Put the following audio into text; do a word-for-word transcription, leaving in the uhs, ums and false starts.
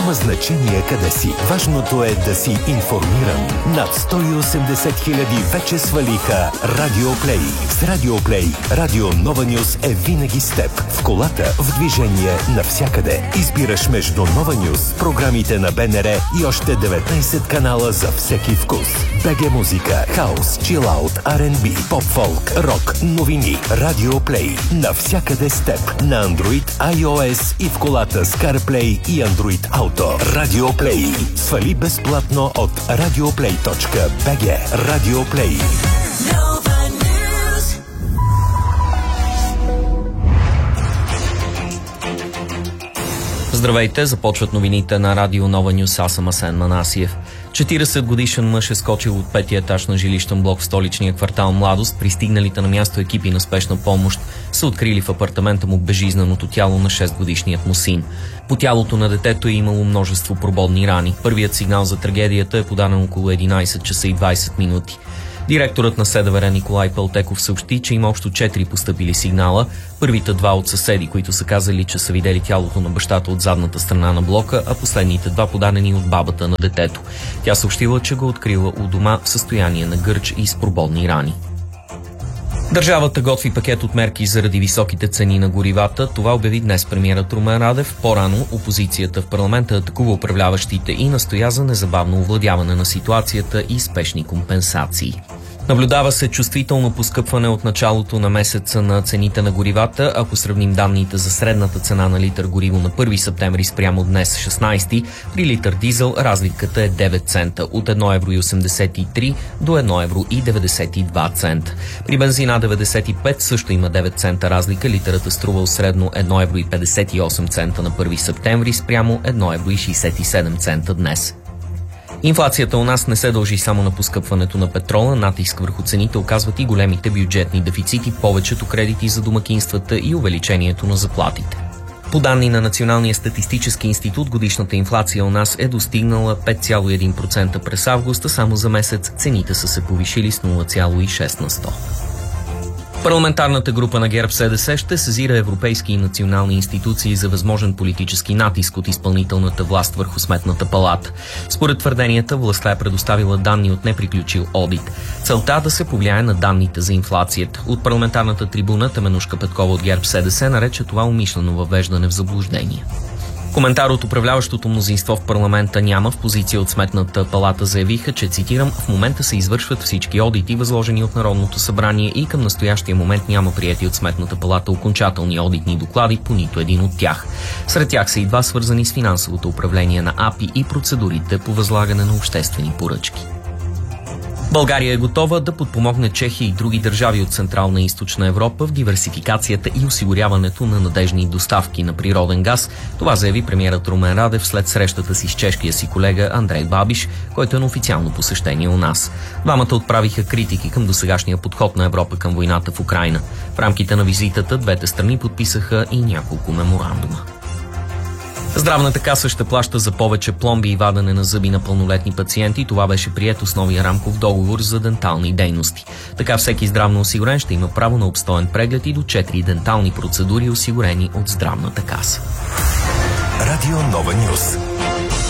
Няма значение къде си. Важното е да си информиран. Над сто и осемдесет хиляди вече свалиха Радио Плей. С Радио Плей, Радио Нова Нюс е винаги с теб. В колата, в движение, навсякъде. Избираш между Нова Нюс, програмите на БНР и още деветнайсет канала за всеки вкус. БГ музика, хаус, чилаут, Ар енд Би, поп-фолк, рок, новини. Радио Плей. Навсякъде с теб. На Android, iOS и в колата с CarPlay и Android Auto. Радио Плей. Свали безплатно от радиоплей точка би джи. Радио Плей. Здравейте, започват новините на Радио Нова Нюс. Аз съм Асен Манасиев. четирийсет годишен мъж е скочил от петия етаж на жилищен блок в столичния квартал Младост. Пристигналите на място екипи на спешна помощ са открили в апартамента му безжизненото тяло на шест годишният му син. По тялото на детето е имало множество прободни рани. Първият сигнал за трагедията е подаден около единайсет часа и двайсет минути. Директорът на СДВР Николай Пелтеков съобщи, че има общо четири постъпили сигнала. Първите два от съседи, които са казали, че са видели тялото на бащата от задната страна на блока, а последните два подадени от бабата на детето. Тя съобщила, че го открила у дома в състояние на гърч и с прободни рани. Държавата готви пакет от мерки заради високите цени на горивата. Това обяви днес премиерът Румен Радев. По-рано опозицията в парламента атакува управляващите и настоя за незабавно овладяване на ситуацията и спешни компенсации. Наблюдава се чувствително поскъпване от началото на месеца на цените на горивата. Ако сравним данните за средната цена на литър гориво на първи септември спрямо днес шестнайсети, при литър дизел разликата е девет цента, от едно евро и осемдесет и три до едно евро и деветдесет и два цента. При бензина деветдесет и пет също има девет цента разлика. Литърът е струвал средно едно евро и петдесет и осем цента на първи септември спрямо едно евро и шейсет и седем цента днес. Инфлацията у нас не се дължи само на поскъпването на петрола. Натиск върху цените оказват и големите бюджетни дефицити, повечето кредити за домакинствата и увеличението на заплатите. По данни на Националния статистически институт, годишната инфлация у нас е достигнала пет цяло и един процента през август, а само за месец цените са се повишили с нула цяло и шест на сто. Парламентарната група на ГЕРБ-СДС ще сезира европейски и национални институции за възможен политически натиск от изпълнителната власт върху Сметната палата. Според твърденията, властта е предоставила данни от неприключил одит. Целта да се повлияе на данните за инфлацията. От парламентарната трибуна Теменужка Петкова от ГЕРБ-СДС нарече това умишлено въвеждане в заблуждение. Коментар от управляващото мнозинство в парламента няма. В позиция от Сметната палата заявиха, че, цитирам, в момента се извършват всички одити, възложени от Народното събрание, и към настоящия момент няма приети от Сметната палата окончателни одитни доклади по нито един от тях. Сред тях са и два свързани с финансовото управление на АПИ и процедурите по възлагане на обществени поръчки. България е готова да подпомогне Чехия и други държави от Централна и Източна Европа в диверсификацията и осигуряването на надежни доставки на природен газ. Това заяви премиерът Румен Радев след срещата си с чешкия си колега Андрей Бабиш, който е на официално посещение у нас. Двамата отправиха критики към досегашния подход на Европа към войната в Украйна. В рамките на визитата двете страни подписаха и няколко меморандума. Здравната каса ще плаща за повече пломби и вадене на зъби на пълнолетни пациенти. Това беше прието с новия рамков договор за дентални дейности. Така всеки здравно осигурен ще има право на обстоен преглед и до четири дентални процедури, осигурени от Здравната каса. Радио Нова Нюс.